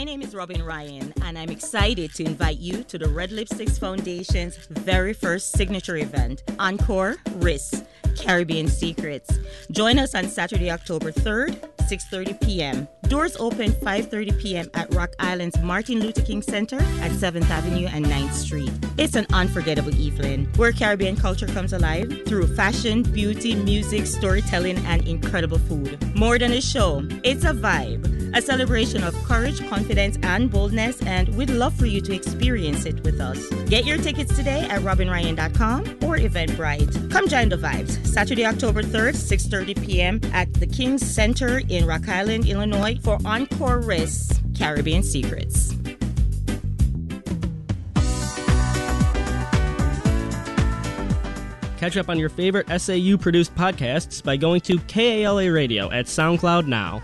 My name is Robin Ryan, and I'm excited to invite you to the Red Lipsticks Foundation's very first signature event, Encore Riss, Caribbean Secrets. Join us on Saturday, October 3rd, 6:30 p.m. Doors open 5:30 p.m. at Rock Island's Martin Luther King Center at 7th Avenue and 9th Street. It's an unforgettable evening where Caribbean culture comes alive through fashion, beauty, music, storytelling, and incredible food. More than a show, it's a vibe. A celebration of courage, confidence, and boldness, and we'd love for you to experience it with us. Get your tickets today at robinryan.com or Eventbrite. Come join the vibes. Saturday, October 3rd, 6:30 p.m. at the King's Center in Rock Island, Illinois for Encore Riss, Caribbean Secrets. Catch up on your favorite SAU-produced podcasts by going to KALA Radio at SoundCloud now.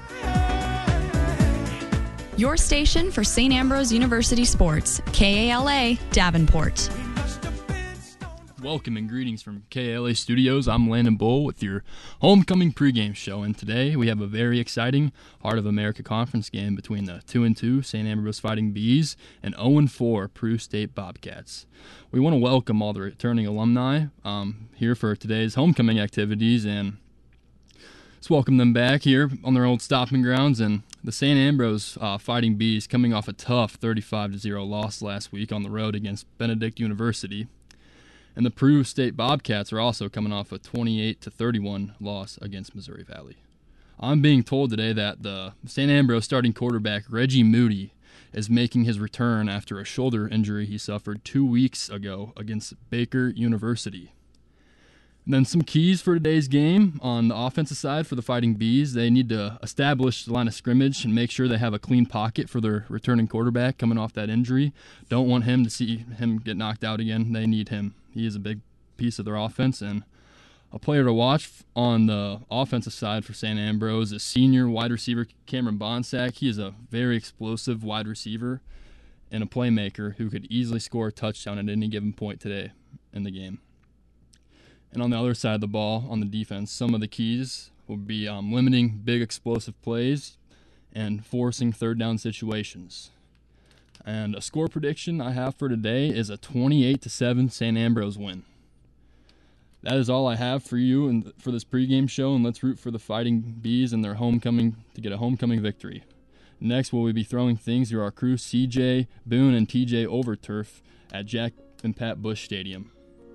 Your station for St. Ambrose University Sports, KALA, Davenport. Welcome and greetings from KALA Studios. I'm Landon Bull with your homecoming pregame show, and today we have a very exciting Heart of America Conference game between the 2-2 St. Ambrose Fighting Bees and 0-4 Peru State Bobcats. We want to welcome all the returning alumni here for today's homecoming activities, and let's welcome them back here on their old stomping grounds. And the St. Ambrose Fighting Bees coming off a tough 35-0 loss last week on the road against Benedict University. And the Peru State Bobcats are also coming off a 28-31 loss against Missouri Valley. I'm being told today that the St. Ambrose starting quarterback Reggie Moody is making his return after a shoulder injury he suffered 2 weeks ago against Baker University. And then some keys for today's game on the offensive side for the Fighting Bees. They need to establish the line of scrimmage and make sure they have a clean pocket for their returning quarterback coming off that injury. Don't want him to see him get knocked out again. They need him. He is a big piece of their offense. And a player to watch on the offensive side for St. Ambrose is senior wide receiver Cameron Bonsack. He is a very explosive wide receiver and a playmaker who could easily score a touchdown at any given point today in the game. And on the other side of the ball, on the defense, some of the keys will be limiting big explosive plays and forcing third down situations. And a score prediction I have for today is a 28-7 St. Ambrose win. That is all I have for you and for this pregame show, and let's root for the Fighting Bees and their homecoming to get a homecoming victory. Next, we'll be throwing things through our crew, CJ Boone and TJ Overturf at Jack and Pat Bush Stadium.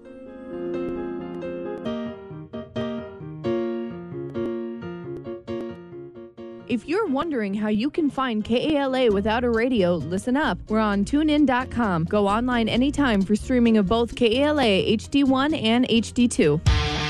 If you're wondering how you can find KALA without a radio, listen up. We're on TuneIn.com. Go online anytime for streaming of both KALA HD1 and HD2.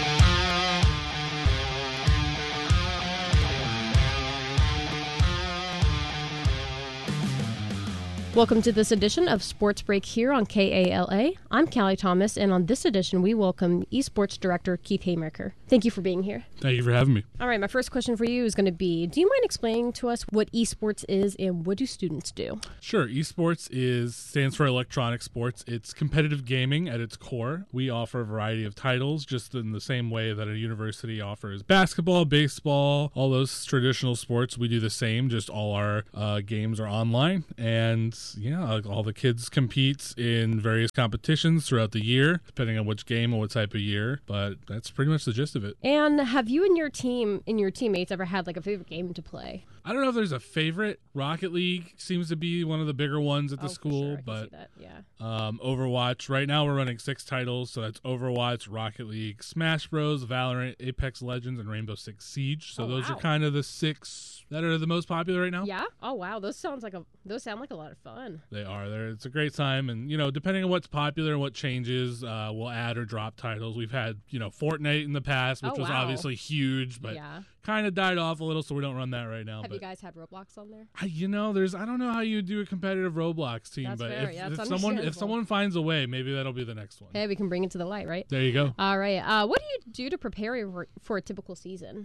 Welcome to this edition of Sports Break here on KALA. I'm Callie Thomas, and on this edition, we welcome Esports Director Keith Haymaker. Thank you for being here. Thank you for having me. All right, my first question for you is going to be, do you mind explaining to us what esports is and what do students do? Sure. Esports stands for electronic sports. It's competitive gaming at its core. We offer a variety of titles just in the same way that a university offers basketball, baseball, all those traditional sports. We do the same, just all our games are online. And yeah, all the kids compete in various competitions throughout the year, depending on which game and what type of year. But that's pretty much the gist of it. And have you and your teammates ever had like a favorite game to play? I don't know if there's a favorite. Rocket League seems to be one of the bigger ones at the school, sure. I can see that. Yeah. Overwatch. Right now we're running 6 titles, so that's Overwatch, Rocket League, Smash Bros, Valorant, Apex Legends, and Rainbow Six Siege. So those are kind of the 6 that are the most popular right now. Yeah. Oh wow, those sound like a lot of fun. They are. It's a great time, and depending on what's popular and what changes, we'll add or drop titles. We've had Fortnite in the past, which was obviously huge, but kind of died off a little, so we don't run that right now. Have you guys had Roblox on there? I don't know how you do a competitive Roblox team, but if someone finds a way, maybe that'll be the next one. Hey, we can bring it to the light, right? There you go. All right. What do you do to prepare for a typical season?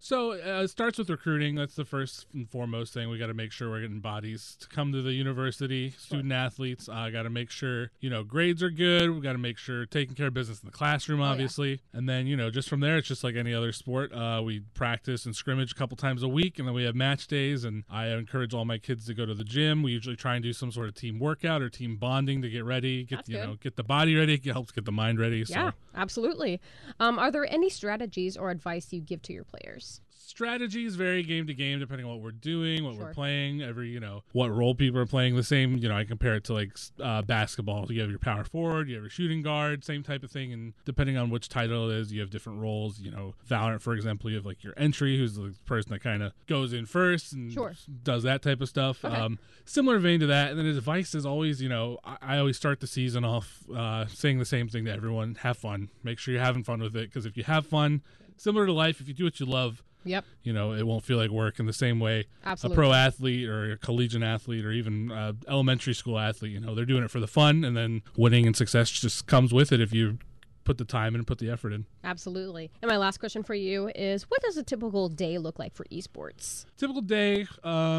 So it starts with recruiting. That's the first and foremost thing. We got to make sure we're getting bodies to come to the university, student athletes. Got to make sure, grades are good. We got to make sure taking care of business in the classroom, obviously. And then, just from there, it's just like any other sport. We practice and scrimmage a couple times a week, and then we have match days. And I encourage all my kids to go to the gym. We usually try and do some sort of team workout or team bonding to get ready, get the body ready. It helps get the mind ready. Yeah, absolutely. Are there any strategies or advice you give to your players? Strategies vary game to game depending on what we're doing, what we're playing, what role people are playing. The same, I compare it to like basketball. You have your power forward, you have your shooting guard, same type of thing. And depending on which title it is, you have different roles. Valorant, for example, you have like your entry, who's the person that kind of goes in first and does that type of stuff. Okay. Similar vein to that. And then advice is always, I always start the season off saying the same thing to everyone: have fun. Make sure you're having fun with it, because if you have fun, similar to life, if you do what you love, it won't feel like work. In the same way, a pro athlete or a collegiate athlete or even elementary school athlete, they're doing it for the fun, and then winning and success just comes with it if you put the time in and put the effort in. Absolutely. And my last question for you is, what does a typical day look like for esports? Typical day,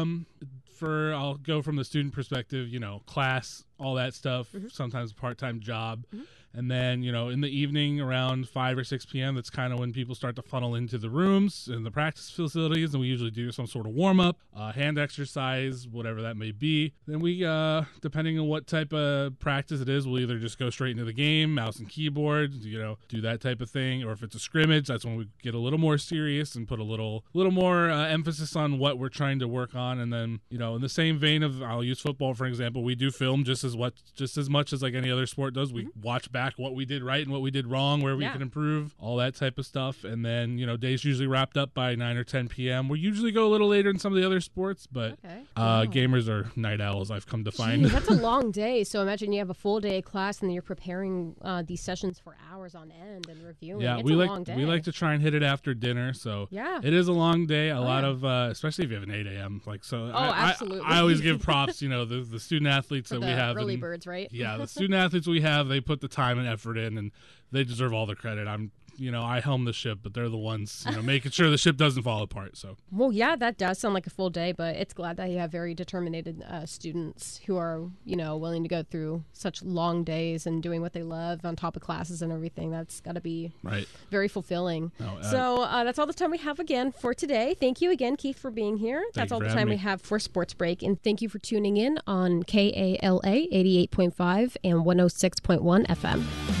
I'll go from the student perspective, class, all that stuff, sometimes a part-time job. And then, in the evening around 5 or 6 p.m., that's kind of when people start to funnel into the rooms and the practice facilities. And we usually do some sort of warm-up, hand exercise, whatever that may be. Then we, depending on what type of practice it is, we'll either just go straight into the game, mouse and keyboard, do that type of thing. Or if it's a scrimmage, that's when we get a little more serious and put a little more emphasis on what we're trying to work on. And then, in the same vein of, I'll use football, for example, we do film just as much as like any other sport does. We watch back what we did right and what we did wrong, where we can improve, all that type of stuff. And then, days usually wrapped up by 9 or 10 p.m. We usually go a little later in some of the other sports, but gamers are night owls, I've come to find. Jeez, that's a long day. So imagine you have a full day of class and then you're preparing these sessions for hours on end and reviewing. Yeah, it's a long day. We like to try and hit it after dinner. So it is a long day. A lot of, especially if you have an 8 a.m. Absolutely. I always give props, the student athletes that we have. Early birds, right? Yeah, the student athletes we have, they put the time and effort in, and they deserve all the credit. I helm the ship, but they're the ones, making sure the ship doesn't fall apart. So, well, yeah, that does sound like a full day, but it's glad that you have very determined students who are, willing to go through such long days and doing what they love on top of classes and everything. That's got to be very fulfilling. So that's all the time we have again for today. Thank you again, Keith, for being here. That's all the time we have for Sports Break, and thank you for tuning in on KALA 88.5 and 106.1 FM.